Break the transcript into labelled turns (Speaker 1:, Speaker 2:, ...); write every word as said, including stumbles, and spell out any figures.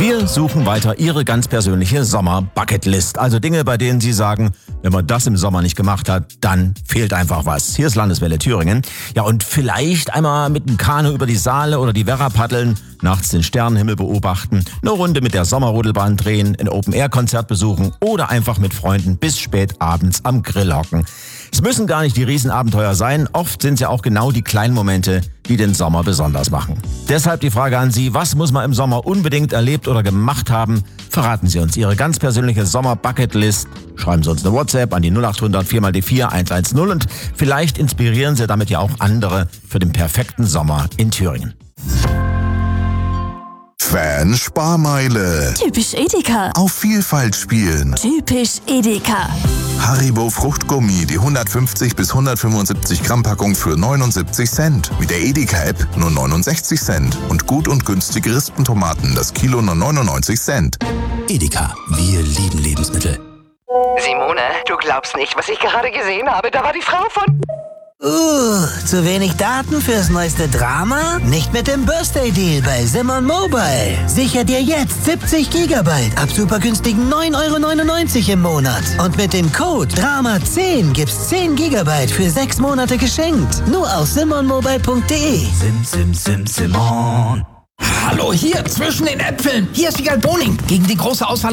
Speaker 1: Wir suchen weiter Ihre ganz persönliche Sommer-Bucketlist. Also Dinge, bei denen Sie sagen, wenn man das im Sommer nicht gemacht hat, dann fehlt einfach was. Hier ist Landeswelle Thüringen. Ja, und vielleicht einmal mit dem Kanu über die Saale oder die Werra paddeln, nachts den Sternenhimmel beobachten, eine Runde mit der Sommerrodelbahn drehen, ein Open-Air-Konzert besuchen oder einfach mit Freunden bis spät abends am Grill hocken. Es müssen gar nicht die Riesenabenteuer sein, oft sind es ja auch genau die kleinen Momente, die den Sommer besonders machen. Deshalb die Frage an Sie, was muss man im Sommer unbedingt erlebt oder gemacht haben? Verraten Sie uns Ihre ganz persönliche Sommer-Bucketlist. Schreiben Sie uns eine WhatsApp an die null acht hundert vier mal die vier eins eins null und vielleicht inspirieren Sie damit ja auch andere für den perfekten Sommer in Thüringen.
Speaker 2: Fan-Sparmeile.
Speaker 3: Typisch Edeka.
Speaker 2: Auf Vielfalt spielen.
Speaker 3: Typisch Edeka.
Speaker 2: Haribo Fruchtgummi, die hundertfünfzig bis hundertfünfundsiebzig Gramm Packung für neunundsiebzig Cent. Mit der Edeka-App nur neunundsechzig Cent. Und gut und günstige Rispentomaten, das Kilo nur neunundneunzig Cent.
Speaker 4: Edeka, wir lieben Lebensmittel.
Speaker 5: Simone, du glaubst nicht, was ich gerade gesehen habe. Da war die Frau von...
Speaker 6: Uh, zu wenig Daten fürs neueste Drama? Nicht mit dem Birthday Deal bei Simon Mobile. Sicher dir jetzt siebzig Gigabyte ab super günstigen neun Euro neunundneunzig im Monat. Und mit dem Code Drama zehn gibt's zehn Gigabyte für sechs Monate geschenkt. Nur auf simon mobile punkt de.
Speaker 4: Sim, sim, sim, Simon.
Speaker 7: Hallo, hier zwischen den Äpfeln. Hier ist die Boning gegen die große Auswahl